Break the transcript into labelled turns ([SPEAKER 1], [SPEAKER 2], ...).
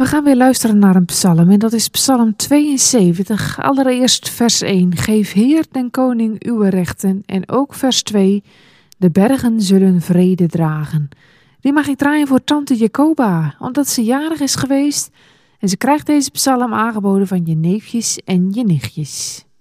[SPEAKER 1] We gaan weer luisteren naar een psalm en dat is psalm 72, allereerst vers 1. Geef Heer den koning uw rechten en ook vers 2. De bergen zullen vrede dragen. Die mag ik draaien voor tante Jacoba, omdat ze jarig is geweest en ze krijgt deze psalm aangeboden van je neefjes en je nichtjes.